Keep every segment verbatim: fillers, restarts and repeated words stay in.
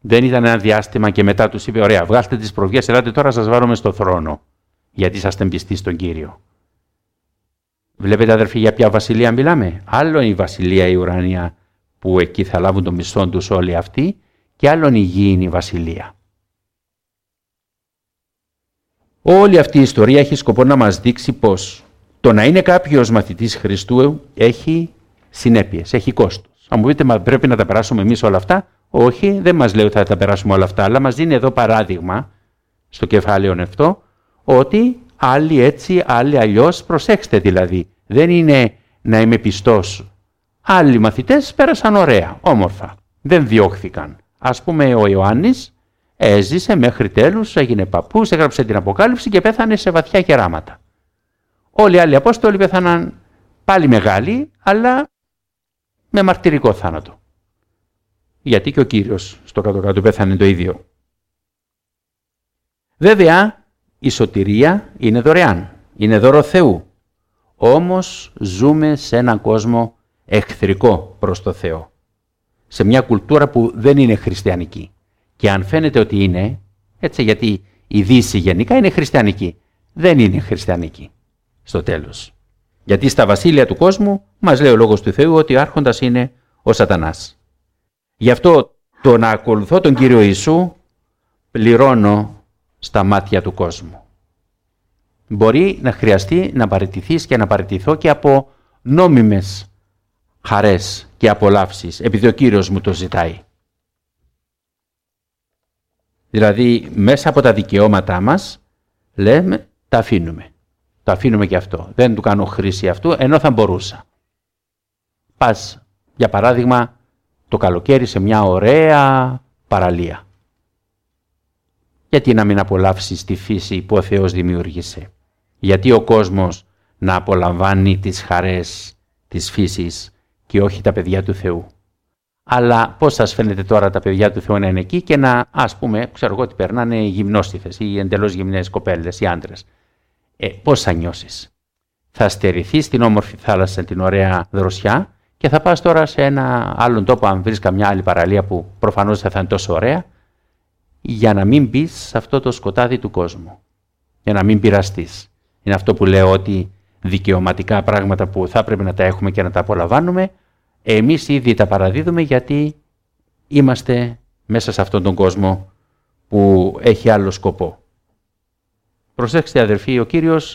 Δεν ήταν ένα διάστημα και μετά τους είπε: ωραία, βγάλτε τις προβιές, ελάτε τώρα, σας βάλουμε στο θρόνο. Γιατί είσαστε πιστοί στον Κύριο. Βλέπετε, αδερφοί, για ποια βασιλεία μιλάμε. Άλλο η βασιλεία η ουρανία, που εκεί θα λάβουν τον μισθό τους όλοι αυτοί, και άλλον η γήινη βασιλεία. Όλη αυτή η ιστορία έχει σκοπό να μας δείξει πως το να είναι κάποιος μαθητής Χριστού έχει συνέπειες, έχει κόστος. Αν μου πείτε, μα πρέπει να τα περάσουμε εμείς όλα αυτά. Όχι, δεν μας λέει ότι θα τα περάσουμε όλα αυτά, αλλά μας δίνει εδώ παράδειγμα, στο κεφάλαιο αυτό, ότι άλλοι έτσι, άλλοι αλλιώς, προσέξτε δηλαδή, δεν είναι να είμαι πιστός. Άλλοι μαθητές πέρασαν ωραία, όμορφα, δεν διώχθηκαν. Ας πούμε ο Ιωάννης έζησε μέχρι τέλους, έγινε παππούς, έγραψε την Αποκάλυψη και πέθανε σε βαθιά κεράματα. Όλοι οι άλλοι Απόστολοι πέθαναν πάλι μεγάλοι, αλλά με μαρτυρικό θάνατο. Γιατί και ο Κύριος στο κάτω-κάτω πέθανε το ίδιο. Βέβαια, η σωτηρία είναι δωρεάν, είναι δώρο Θεού. Όμως ζούμε σε έναν κόσμο εχθρικό προς το Θεό. Σε μια κουλτούρα που δεν είναι χριστιανική. Και αν φαίνεται ότι είναι, έτσι, γιατί η Δύση γενικά είναι χριστιανική, δεν είναι χριστιανική στο τέλος. Γιατί στα βασίλεια του κόσμου μας λέει ο Λόγος του Θεού ότι ο άρχοντας είναι ο Σατανάς. Γι' αυτό το να ακολουθώ τον Κύριο Ιησού πληρώνω στα μάτια του κόσμου. Μπορεί να χρειαστεί να παραιτηθείς και να παραιτηθώ και από νόμιμες χαρές και απολαύσεις, επειδή ο Κύριος μου το ζητάει. Δηλαδή, μέσα από τα δικαιώματά μας, λέμε, τα αφήνουμε. Το αφήνουμε και αυτό. Δεν του κάνω χρήση αυτού, ενώ θα μπορούσα. Πας, για παράδειγμα, το καλοκαίρι σε μια ωραία παραλία. Γιατί να μην απολαύσεις τη φύση που ο Θεός δημιούργησε. Γιατί ο κόσμος να απολαμβάνει τις χαρές της φύσης και όχι τα παιδιά του Θεού. Αλλά πώς σας φαίνεται τώρα τα παιδιά του Θεού να είναι εκεί και να, ας πούμε, ξέρω εγώ ότι περνάνε γυμνόστιθες ή εντελώς γυμνές κοπέλες ή άντρες. Ε, πώς θα νιώσεις. Θα στερηθείς στην όμορφη θάλασσα, την ωραία δροσιά και θα πας τώρα σε ένα άλλον τόπο, αν βρεις καμιά άλλη παραλία που προφανώς θα είναι τόσο ωραία, για να μην μπεις σε αυτό το σκοτάδι του κόσμου. Για να μην πειραστείς. Είναι αυτό που λέω, ότι δικαιωματικά πράγματα που θα πρέπει να τα έχουμε και να τα απολαμβάνουμε, εμείς ήδη τα παραδίδουμε γιατί είμαστε μέσα σε αυτόν τον κόσμο που έχει άλλο σκοπό. Προσέξτε, αδερφοί, ο Κύριος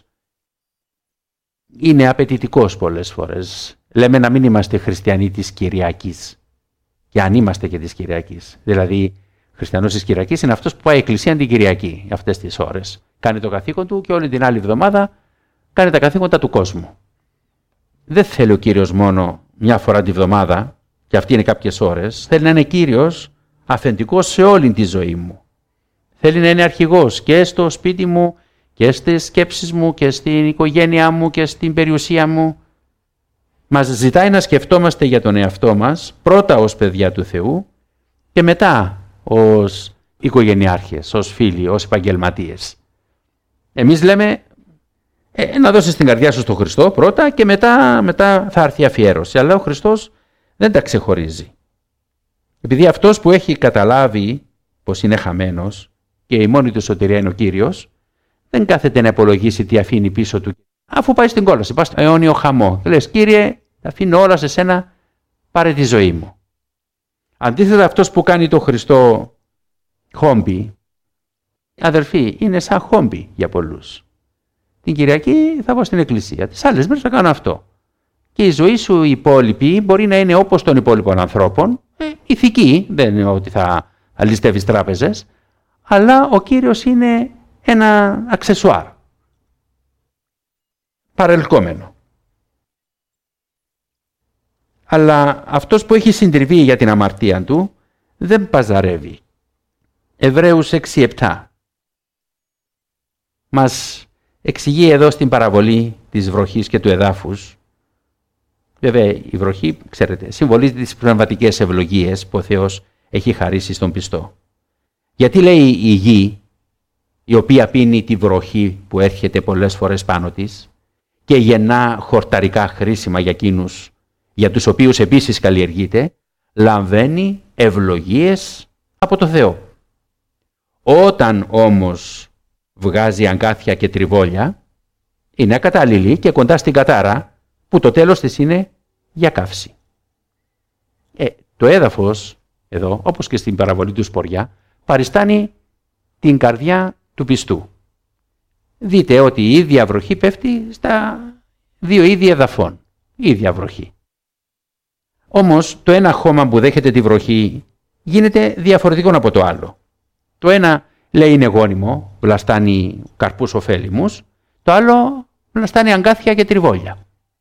είναι απαιτητικός πολλές φορές. Λέμε να μην είμαστε χριστιανοί της Κυριακής. Και αν είμαστε και της Κυριακής. Δηλαδή, χριστιανός της Κυριακής είναι αυτός που πάει εκκλησία την Κυριακή αυτές τις ώρες. Κάνει το καθήκον του και όλη την άλλη εβδομάδα κάνει τα καθήκοντα του κόσμου. Δεν θέλει ο Κύριος μόνο μια φορά τη βδομάδα, και αυτή είναι κάποιες ώρες. Θέλει να είναι Κύριος αυθεντικός σε όλη τη ζωή μου. Θέλει να είναι αρχηγός και στο σπίτι μου και στις σκέψεις μου και στην οικογένειά μου και στην περιουσία μου. Μας ζητάει να σκεφτόμαστε για τον εαυτό μας, πρώτα ως παιδιά του Θεού και μετά ως οικογενειάρχες, ως φίλοι, ως επαγγελματίες. Εμείς λέμε ε, να δώσεις την καρδιά σου στον Χριστό πρώτα και μετά, μετά θα έρθει η αφιέρωση. Αλλά ο Χριστός δεν τα ξεχωρίζει. Επειδή αυτός που έχει καταλάβει πως είναι χαμένος και η μόνη του σωτηρία είναι ο Κύριος, δεν κάθεται να υπολογίσει τι αφήνει πίσω του. Αφού πάει στην κόλαση, πάει στο αιώνιο χαμό. Λες, Κύριε, αφήνω όλα σε σένα, πάρε τη ζωή μου. Αντίθετα, αυτός που κάνει το Χριστό χόμπι, αδερφοί, είναι σαν χόμπι για πολλούς. Την Κυριακή θα πάω στην εκκλησία, τις άλλες μέρες θα κάνω αυτό. Και η ζωή σου η υπόλοιπη μπορεί να είναι όπως των υπόλοιπων ανθρώπων, ε, ηθική, δεν είναι ότι θα αλιστεύεις τράπεζες, αλλά ο Κύριος είναι ένα αξεσουάρ, παρελκόμενο. Αλλά αυτός που έχει συντριβεί για την αμαρτία του δεν παζαρεύει. Εβραίους έξι επτά μας εξηγεί εδώ στην παραβολή της βροχής και του εδάφους. Βέβαια η βροχή, ξέρετε, συμβολίζει τις πνευματικές ευλογίες που ο Θεός έχει χαρίσει στον πιστό. Γιατί λέει η γη, η οποία πίνει τη βροχή που έρχεται πολλές φορές πάνω της και γεννά χορταρικά χρήσιμα για εκείνους για τους οποίους επίσης καλλιεργείται, λαμβάνει ευλογίες από το Θεό. Όταν όμως βγάζει αγκάθια και τριβόλια, είναι ακατάλληλη και κοντά στην κατάρα, που το τέλος της είναι για καύση. Ε, το έδαφος, εδώ, όπως και στην παραβολή του Σποριά, παριστάνει την καρδιά του πιστού. Δείτε ότι η ίδια βροχή πέφτει στα δύο είδη εδαφών. Η ίδια βροχή. Όμως το ένα χώμα που δέχεται τη βροχή γίνεται διαφορετικό από το άλλο. Το ένα λέει είναι γόνιμο, βλαστάνει καρπούς ωφέλιμους, το άλλο βλαστάνει αγκάθια και τριβόλια.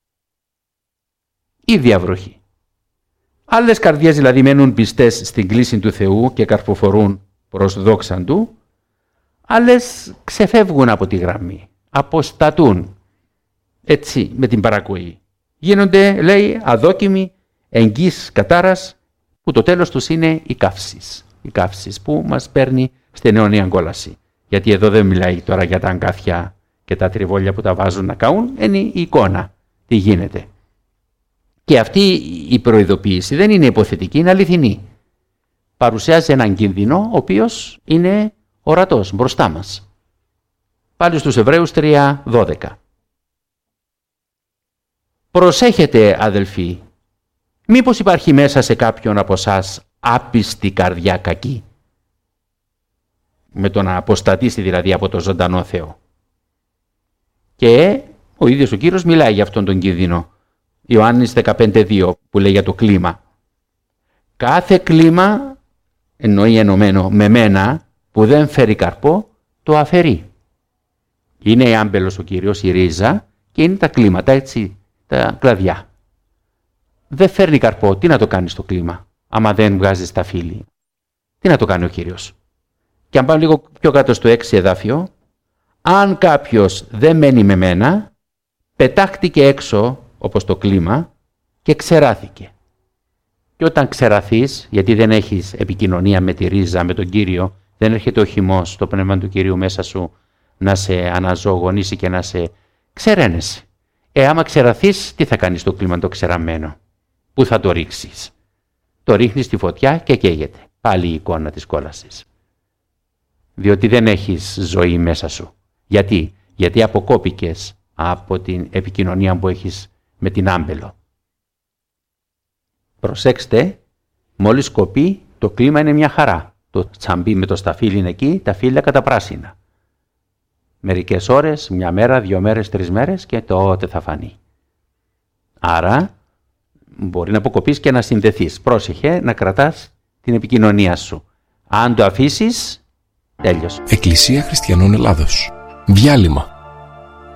Ίδια βροχή. Άλλες καρδιές δηλαδή μένουν πιστές στην κλίση του Θεού και καρποφορούν προς δόξαν Του, άλλες ξεφεύγουν από τη γραμμή, αποστατούν έτσι με την παρακοή. Γίνονται, λέει, αδόκιμοι εγγύς κατάρας, που το τέλος τους είναι η καύσης. Η καύσης που μας παίρνει στην αιώνια κόλαση. Γιατί εδώ δεν μιλάει τώρα για τα αγκάθια και τα τριβόλια που τα βάζουν να καούν, είναι η εικόνα. Τι γίνεται. Και αυτή η προειδοποίηση δεν είναι υποθετική, είναι αληθινή. Παρουσιάζει έναν κίνδυνο, ο οποίος είναι ορατός μπροστά μας. Πάλι στους Εβραίους τρία δώδεκα. Προσέχετε, αδελφοί, μήπως υπάρχει μέσα σε κάποιον από εσάς άπιστη καρδιά κακή, με το να αποστατήσει δηλαδή από το ζωντανό Θεό. Και ο ίδιος ο Κύριος μιλάει για αυτόν τον κίνδυνο. Ιωάννης δεκαπέντε δύο που λέει για το κλίμα. Κάθε κλίμα, εννοεί ενωμένο με μένα, που δεν φέρει καρπό, το αφαιρεί. Είναι η άμπελος ο Κύριος, η ρίζα, και είναι τα κλίματα, έτσι, τα κλαδιά. Δεν φέρνει καρπό, τι να το κάνει στο κλίμα, άμα δεν βγάζει τα φύλλη. Τι να το κάνει ο Κύριος. Και αν πάμε λίγο πιο κάτω στο έξι εδάφιο, αν κάποιος δεν μένει με μένα, πετάχτηκε έξω, όπως το κλίμα, και ξεράθηκε. Και όταν ξεραθείς, γιατί δεν έχεις επικοινωνία με τη ρίζα, με τον Κύριο, δεν έρχεται ο χυμός, το πνεύμα του Κυρίου μέσα σου, να σε αναζωογονήσει και να σε ξεραίνεσαι. Ε, άμα ξεραθείς, τι θα κάνεις στο κλίμα το ξεραμένο. Πού θα το ρίξεις. Το ρίχνεις στη φωτιά και καίγεται. Πάλι η εικόνα της κόλασης. Διότι δεν έχεις ζωή μέσα σου. Γιατί, Γιατί αποκόπηκες από την επικοινωνία που έχεις με την άμπελο. Προσέξτε, μόλις κοπεί, το κλίμα είναι μια χαρά. Το τσαμπί με το σταφύλι είναι εκεί, τα φύλλα καταπράσινα. Μερικές ώρες, μια μέρα, δύο μέρες, τρεις μέρες και τότε θα φανεί. Άρα, μπορεί να αποκοπείς και να συνδεθείς. Πρόσεχε να κρατάς την επικοινωνία σου. Αν το αφήσεις, τέλειωσε. Εκκλησία Χριστιανών Ελλάδος. Διάλειμμα.